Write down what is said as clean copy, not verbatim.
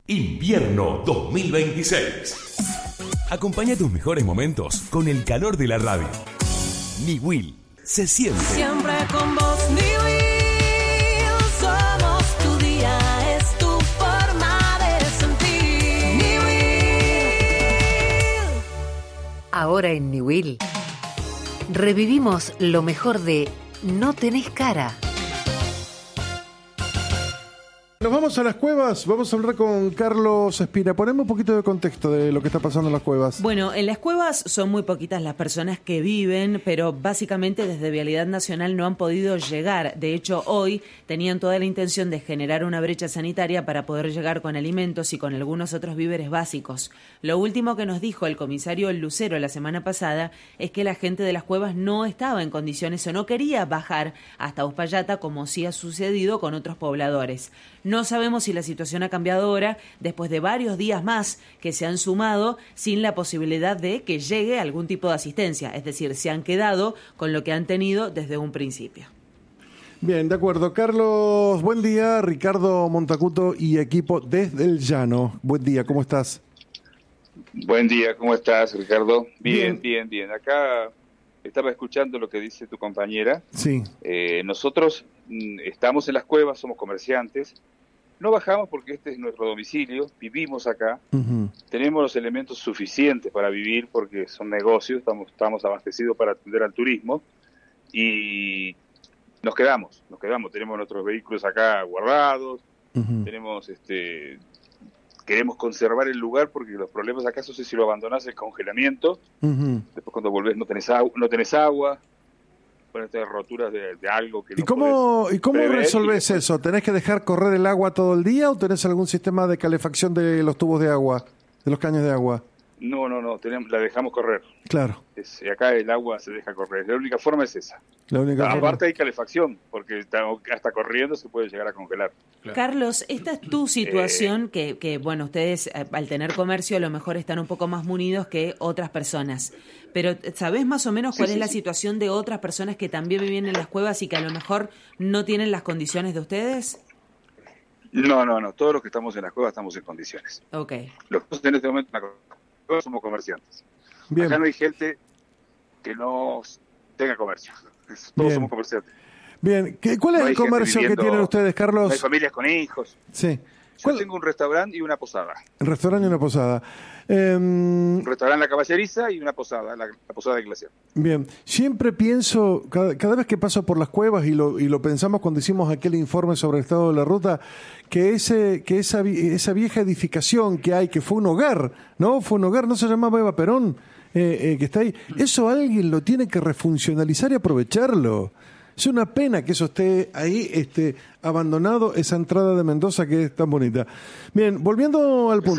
Invierno 2026. Acompaña tus mejores momentos con el calor de la radio. Niwil se siente. Siempre con vos, Niwil. Somos tu día, es tu forma de sentir. Niwil. Ahora en Niwil revivimos lo mejor de No tenés cara. Nos vamos a las cuevas, vamos a hablar con Carlos Espira. Poneme un poquito de contexto de lo que está pasando en las cuevas. Bueno, en las cuevas son muy poquitas las personas que viven, pero básicamente desde Vialidad Nacional no han podido llegar. De hecho, hoy tenían toda la intención de generar una brecha sanitaria para poder llegar con alimentos y con algunos otros víveres básicos. Lo último que nos dijo el comisario Lucero la semana pasada es que la gente de las cuevas no estaba en condiciones o no quería bajar hasta Uspallata como sí ha sucedido con otros pobladores. No sabemos si la situación ha cambiado ahora, después de varios días más que se han sumado sin la posibilidad de que llegue algún tipo de asistencia. Es decir, se han quedado con lo que han tenido desde un principio. Bien, de acuerdo. Carlos, buen día. Ricardo Montacuto y equipo desde el Llano. Buen día, ¿cómo estás? Buen día, ¿cómo estás, Ricardo? Bien. Acá estaba escuchando lo que dice tu compañera. Sí. Nosotros estamos en las cuevas, somos comerciantes. No bajamos porque este es nuestro domicilio, vivimos acá, tenemos los elementos suficientes para vivir porque son negocios, estamos abastecidos para atender al turismo y nos quedamos, tenemos nuestros vehículos acá guardados, tenemos queremos conservar el lugar porque los problemas acá son si lo abandonás el congelamiento, después cuando volvés no tenés agua, con estas roturas de algo que ¿Y cómo resolvés eso? ¿Tenés que dejar correr el agua todo el día o tenés algún sistema de calefacción de los tubos de agua, de los caños de agua? No, la dejamos correr. Claro. Acá el agua se deja correr. La única forma es esa. Aparte hay calefacción, porque hasta corriendo se puede llegar a congelar. Claro. Carlos, esta es tu situación que, bueno, ustedes al tener comercio a lo mejor están un poco más munidos que otras personas. Pero ¿sabés más o menos cuál es la situación de otras personas que también viven en las cuevas y que a lo mejor no tienen las condiciones de ustedes? No. Todos los que estamos en las cuevas estamos en condiciones. Ok. Los que en este momento todos somos comerciantes. Bien. Acá no hay gente que no tenga comercio. Todos somos comerciantes. Bien. ¿Cuál es el comercio que tienen ustedes, Carlos? No hay familias con hijos. Sí. Yo tengo un restaurante y una posada. Un restaurante y una posada. Un restaurante en La Caballeriza y una posada, la posada de Glaciar. Bien. Siempre pienso, cada vez que paso por las cuevas y lo pensamos cuando hicimos aquel informe sobre el estado de la ruta, que esa vieja edificación que hay, que fue un hogar, ¿no? No se llamaba Eva Perón, que está ahí. Eso alguien lo tiene que refuncionalizar y aprovecharlo. Es una pena que eso esté ahí, abandonado, esa entrada de Mendoza que es tan bonita. Bien, volviendo al punto.